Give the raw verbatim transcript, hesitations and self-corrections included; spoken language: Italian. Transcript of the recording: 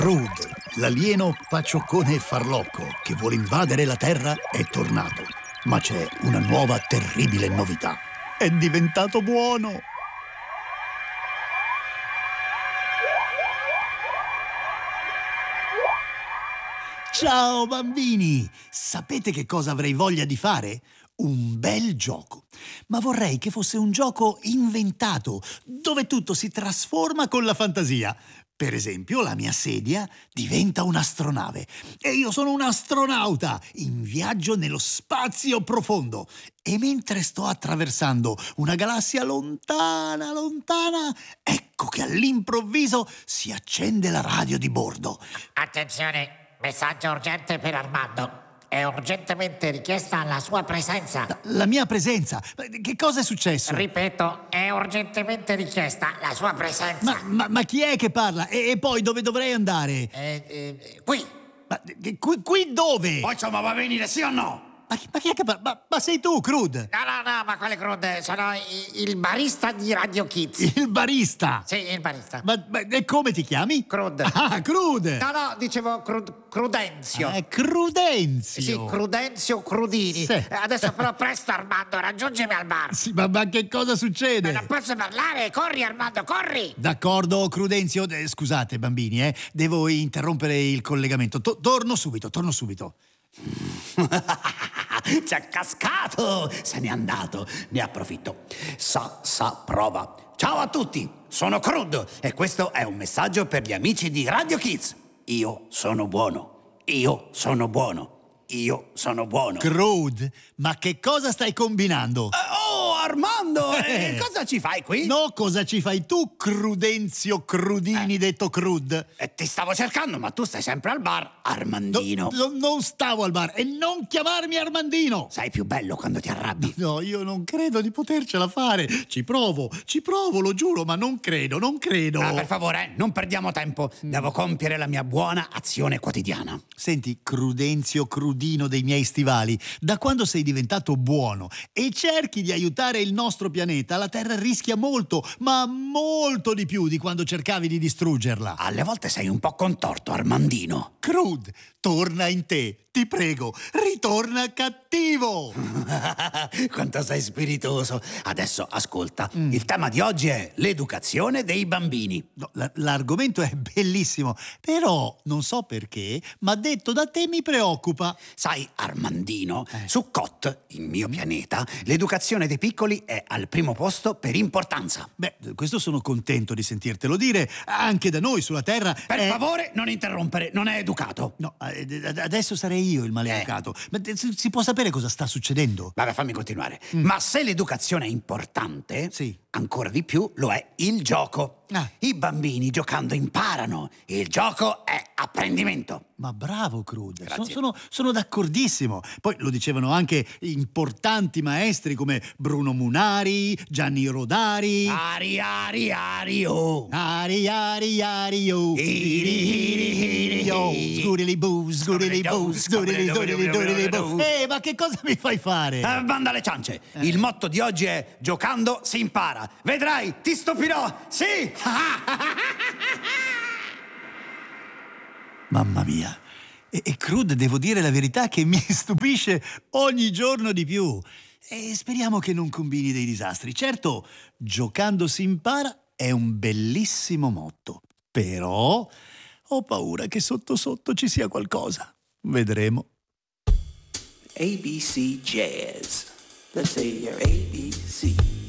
Crude, l'alieno pacioccone e farlocco che vuole invadere la Terra, è tornato. Ma c'è una nuova terribile novità. È diventato buono! Ciao bambini! Sapete che cosa avrei voglia di fare? Un bel gioco. Ma vorrei che fosse un gioco inventato, dove tutto si trasforma con la fantasia. Per esempio, la mia sedia diventa un'astronave e io sono un astronauta in viaggio nello spazio profondo. E mentre sto attraversando una galassia lontana, lontana, ecco che all'improvviso si accende la radio di bordo. Attenzione, messaggio urgente per Armando. È urgentemente richiesta la sua presenza. La mia presenza? Che cosa è successo? Ripeto, è urgentemente richiesta la sua presenza. Ma, ma, ma chi è che parla? E, e poi dove dovrei andare? Eh, eh, qui. Ma qui, qui dove? Poi insomma, va a venire, sì o no? Ma chi, ma chi è che parla? Ma, ma sei tu, Crude? No, no, no, ma quale Crude? Sono il, il barista di Radio Kids. Il barista? Sì, il barista. Ma, ma e come ti chiami? Crude. Ah, Crude! No, no, dicevo crud, Crudenzio. Eh, Crudenzio. Sì, Crudenzio Crudini. Sì. Adesso però presto, Armando, raggiungimi al bar. Sì, ma, ma che cosa succede? Ma non posso parlare, corri Armando, corri! D'accordo, Crudenzio. Eh, scusate, bambini, eh. Devo interrompere il collegamento. To- torno subito, torno subito. Ci ha cascato! Se n'è andato, ne approfitto. Sa, sa, prova. Ciao a tutti, sono Crude e questo è un messaggio per gli amici di Radio Kids. Io sono buono, io sono buono, io sono buono. Crude, ma che cosa stai combinando? Uh, oh, Armando, eh, cosa ci fai qui? No, cosa ci fai tu, Crudenzio Crudini, eh. detto Crude? Eh, ti stavo cercando, ma tu stai sempre al bar, Armandino. No, no, non stavo al bar e non chiamarmi Armandino. Sei più bello quando ti arrabbi. No, io non credo di potercela fare. Ci provo, ci provo, lo giuro, ma non credo, non credo. Ah, per favore, eh, non perdiamo tempo. Devo compiere la mia buona azione quotidiana. Senti, Crudenzio Crudino dei miei stivali, da quando sei diventato buono e cerchi di aiutare il nostro pianeta, la Terra rischia molto, ma molto di più di quando cercavi di distruggerla. Alle volte sei un po' contorto, Armandino. Crude, torna in te, ti prego, ritorna cattivo. Quanto sei spiritoso. Adesso ascolta, mm. il tema di oggi è l'educazione dei bambini. No, l- l'argomento è bellissimo, però non so perché, ma detto da te mi preoccupa. Sai, Armandino, eh. su Kot, il mio pianeta, l'educazione dei piccoli è al primo posto per importanza. Beh, questo sono contento di sentirtelo dire. Anche da noi sulla Terra Per è... favore, non interrompere, non è educato. No, adesso sarei io il maleducato. Eh. Ma si può sapere cosa sta succedendo? Vabbè, fammi continuare. Mm. Ma se l'educazione è importante, sì. ancora di più lo è il gioco. Ah. I bambini giocando imparano. Il gioco è apprendimento. Ma bravo, Crude. So, Grazie. sono, sono d'accordissimo. Poi lo dicevano anche importanti maestri come Bruno Munari, Gianni Rodari. Ari, ari, ari, oh. Ari, ari, ari, oh. Iri, iri, iri, yo. Sgurili boo, sgurili boo, sgurili, sgurili, sgurili boo. Eh, ma che cosa mi fai fare? Eh, banda alle ciance. Eh. Il motto di oggi è giocando si impara. Vedrai, ti stupirò. Sì! Mamma mia. E, e Crude, devo dire la verità, che mi stupisce ogni giorno di più. E speriamo che non combini dei disastri. Certo, giocando si impara è un bellissimo motto. Però ho paura che sotto sotto ci sia qualcosa. Vedremo. A B C Jazz. Let's say your A B C.